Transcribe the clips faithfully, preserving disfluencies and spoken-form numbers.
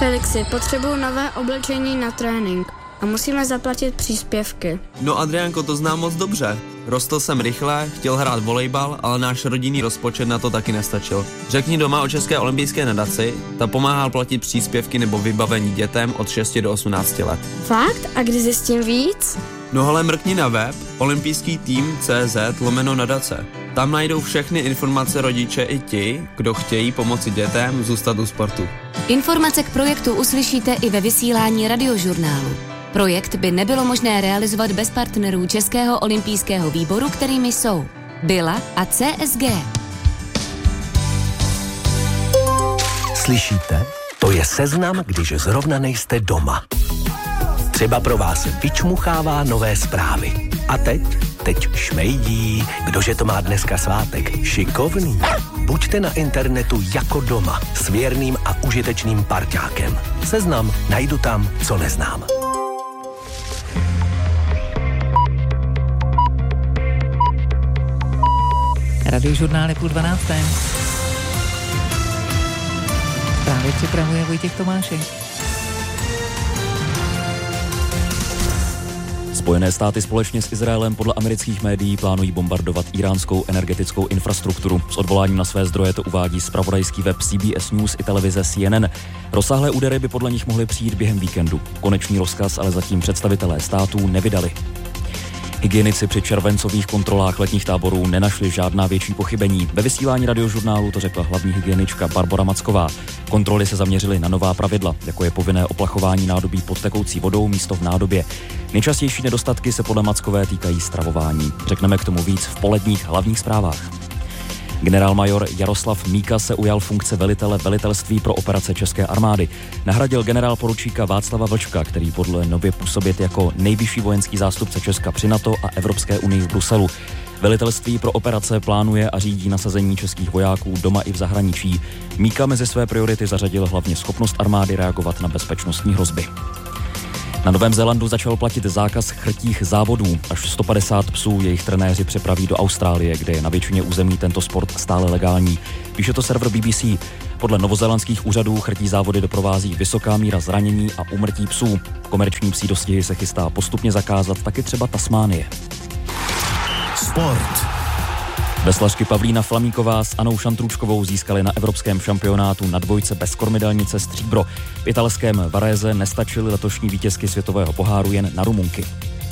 Felixi, potřebuju nové oblečení na trénink a musíme zaplatit příspěvky. No Adriánko, to znám moc dobře. Rostl jsem rychle, chtěl hrát volejbal, ale náš rodinný rozpočet na to taky nestačil. Řekni doma o České olympijské nadaci, ta pomáhá platit příspěvky nebo vybavení dětem od šesti do osmnácti let. Fakt? A kdy zjistím víc? No hele, mrkni na web olympijský tým tečka cé zet lomeno nadace. Tam najdou všechny informace rodiče i ti, kdo chtějí pomoci dětem zůstat u sportu. Informace k projektu uslyšíte i ve vysílání Radiožurnálu. Projekt by nebylo možné realizovat bez partnerů Českého olympijského výboru, kterými jsou Bila a C S G. Slyšíte? To je seznam, když zrovna nejste doma. Třeba pro vás vyčmuchává nové zprávy. A teď? Teď šmejdí. Kdože to má dneska svátek? Šikovný. Buďte na internetu jako doma s věrným a užitečným parťákem. Seznam najdu tam, co neznám. Radiožurnál je půl dvanácté. Právě připravuje Vojtěch Tomášek. Spojené státy společně s Izraelem podle amerických médií plánují bombardovat iránskou energetickou infrastrukturu. S odvoláním na své zdroje to uvádí zpravodajský web C B S News i televize C N N. Rozsáhlé údery by podle nich mohly přijít během víkendu. Konečný rozkaz ale zatím představitelé států nevydali. Hygienici při červencových kontrolách letních táborů nenašli žádná větší pochybení. Ve vysílání Radiožurnálu to řekla hlavní hygienička Barbora Macková. Kontroly se zaměřily na nová pravidla, jako je povinné oplachování nádobí pod tekoucí vodou místo v nádobě. Nejčastější nedostatky se podle Mackové týkají stravování. Řekneme k tomu víc v poledních hlavních zprávách. Generálmajor Jaroslav Míka se ujal funkce velitele velitelství pro operace České armády. Nahradil generál poručíka Václava Vlčka, který podle nově působit jako nejvyšší vojenský zástupce Česka při NATO a Evropské unii v Bruselu. Velitelství pro operace plánuje a řídí nasazení českých vojáků doma i v zahraničí. Míka mezi své priority zařadil hlavně schopnost armády reagovat na bezpečnostní hrozby. Na Novém Zélandu začal platit zákaz chrtích závodů. Až sto padesát psů jejich trenéři přepraví do Austrálie, kde je na většině území tento sport stále legální. Píše to server B B C. Podle novozélandských úřadů chrtí závody doprovází vysoká míra zranění a úmrtí psů. Komerční psí dostihy se chystá postupně zakázat taky třeba Tasmánie. Sport. Veslařky Pavlína Flamíková s Anou Šantrůčkovou získaly na evropském šampionátu na dvojce bez kormidelnice stříbro. V italském Varese nestačily letošní vítězky světového poháru jen na Rumunky.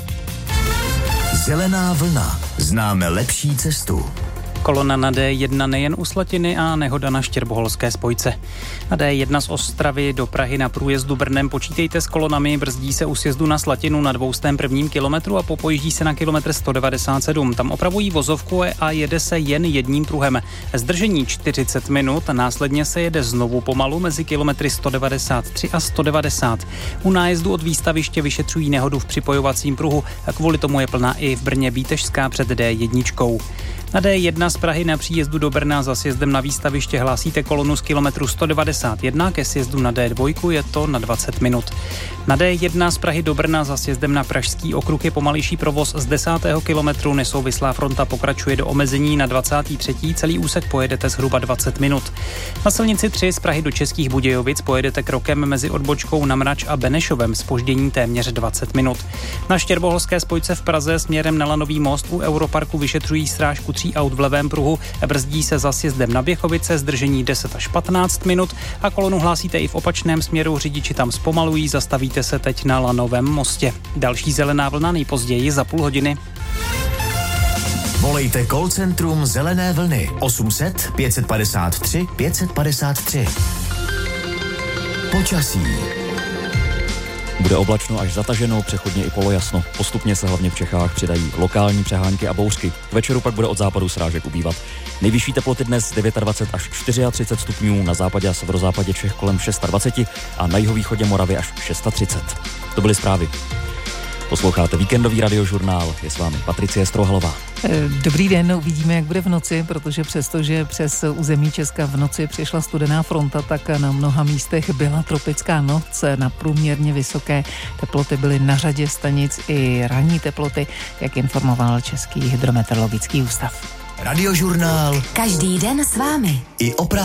Zelená vlna. Známe lepší cestu. Kolona na D jedna nejen u Slatiny a nehoda na Štěrboholské spojce. Na D jedna z Ostravy do Prahy na průjezdu Brnem počítejte s kolonami, brzdí se u sjezdu na Slatinu na dvoustém prvním kilometru a popojíždí se na kilometr sto devadesát sedm. Tam opravují vozovku a jede se jen jedním pruhem. Zdržení čtyřicet minut a následně se jede znovu pomalu mezi kilometry sto devadesát tři a sto devadesát. U nájezdu od výstaviště vyšetřují nehodu v připojovacím pruhu a kvůli tomu je plná i v Brně Bítešská před D jedna. Na D jedna z Prahy na příjezdu do Brna za sjezdem na výstaviště hlásíte kolonu z kilometru sto devadesát jedna, ke sjezdu na D dva je to na dvacet minut. Na D jedna z Prahy do Brna za sjezdem na Pražský okruh je pomalejší provoz z desátého kilometru, nesouvislá fronta pokračuje do omezení na dvacátý třetí, celý úsek pojedete zhruba dvacet minut. Na silnici tři z Prahy do Českých Budějovic pojedete krokem mezi odbočkou na Mrač a Benešovem, zpoždění téměř dvacet minut. Na Štěrboholské spojce v Praze směrem na Lanový most u Europarku vyšetřují strážku tří aut v levém pruhu, brzdí se za sjezdem na Běchovice, zdržení deset až patnáct minut a kolonu hlásíte i v opačném směru, řidiči tam zpomalují, zastavíte se teď na Lanovém mostě. Další zelená vlna nejpozději za půl hodiny. Volejte call centrum Zelené vlny osm set pět padesát tři pět padesát tři. Počasí. Bude oblačno až zataženo, přechodně i polojasno. Postupně se hlavně v Čechách přidají lokální přehánky a bouřky. K večeru pak bude od západu srážek ubývat. Nejvyšší teploty dnes dvacet devět až třicet čtyři stupňů, na západě a severozápadě Čech kolem dvacet šest a na jihovýchodě Moravy až třicet šest. To byly zprávy. Posloucháte víkendový Radiožurnál, je s vámi Patricie Strohalová. Dobrý den, uvidíme, jak bude v noci, protože přestože přes území Česka v noci přišla studená fronta, tak na mnoha místech byla tropická noc. Na průměrně vysoké teploty byly na řadě stanic i ranní teploty, jak informoval Český hydrometeorologický ústav. Radiožurnál. Každý den s vámi. I opravdu.